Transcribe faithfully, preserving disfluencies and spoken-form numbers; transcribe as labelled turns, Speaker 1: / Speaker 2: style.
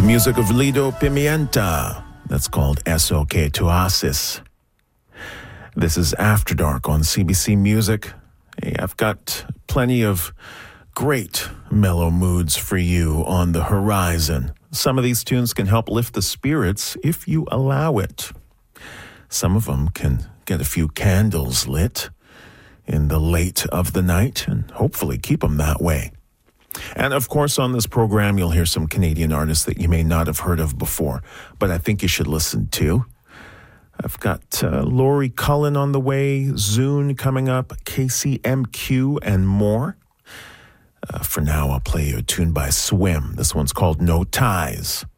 Speaker 1: music of Lido Pimienta. That's called S O K Tuasis. This is After Dark on C B C Music. Hey, I've got plenty of great mellow moods for you on the horizon. Some of these tunes can help lift the spirits if you allow it. Some of them can get a few candles lit in the late of the night and hopefully keep them that way. And of course, on this program, you'll hear some Canadian artists that you may not have heard of before, but I think you should listen to. I've got uh, Laurie Cullen on the way, Zune coming up, K C M Q, and more. Uh, for now, I'll play you a tune by Swim. This one's called No Ties.